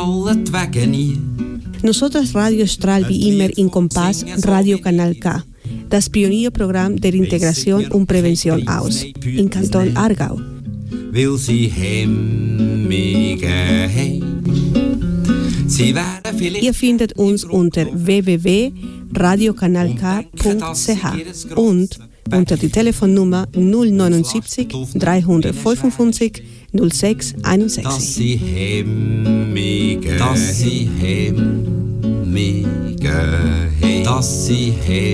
Nosotros Radio Stralbi Immer in Kompass Radio Kanal K. Das Pionierprogramm der Integration und Prävention aus. In Kanton Aargau. Will sie Ihr findet uns unter www.radiokanalk.ch und unter die Telefonnummer 079 355 06 61. Dass sie hemmige, dass sie hemmige, dass sie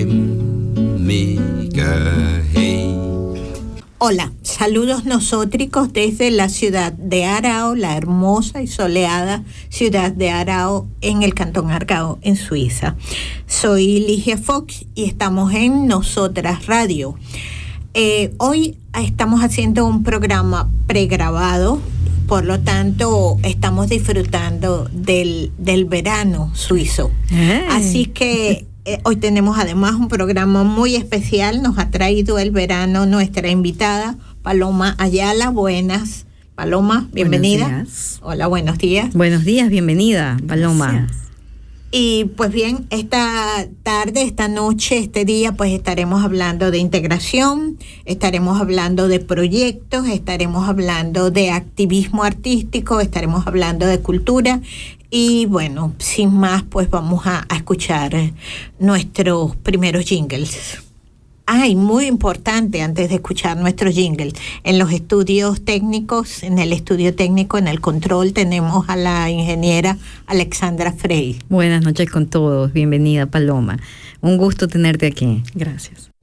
hemmige, hey. Hola, saludos nosótricos desde la ciudad de Aarau, la hermosa y soleada ciudad de Aarau en el Cantón Aargau, en Suiza. Soy Ligia Fox y estamos en Nosotras Radio. Hoy estamos haciendo un programa pregrabado, por lo tanto estamos disfrutando del verano suizo. Así que hoy tenemos además un programa muy especial. Nos ha traído el verano nuestra invitada, Paloma Ayala. Buenas, Paloma, bienvenida. Buenos días. Hola, buenos días. Buenos días, bienvenida, Paloma. Gracias. Y pues bien, esta tarde, esta noche, este día, pues estaremos hablando de integración, estaremos hablando de proyectos, estaremos hablando de activismo artístico, estaremos hablando de cultura. Y bueno, sin más, pues vamos a escuchar nuestros primeros jingles. Y muy importante, antes de escuchar nuestros jingles, en los estudios técnicos, en el estudio técnico, en el control, tenemos a la ingeniera Alexandra Frey. Buenas noches con todos, bienvenida, Paloma. Un gusto tenerte aquí. Gracias.